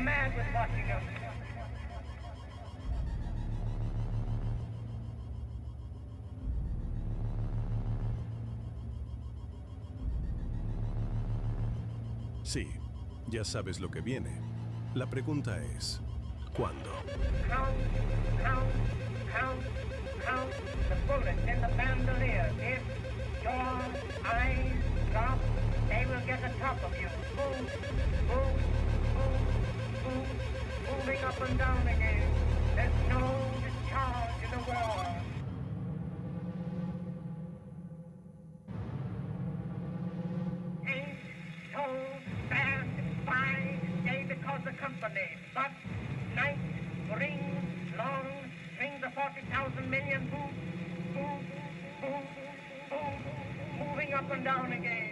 mad with watching them. Sí, ya sabes lo que viene. La pregunta es, ¿cuándo? Count, count, count, count the bullets in the bandolier. If your eyes drop, they will get the top of you. Boom, boom, boom, boom, moving up and down again. There's no discharge in the war. Ain't so fast by day because the company, but night rings long, swing the 40,000 million boom, boom, boom, boom, moving up and down again.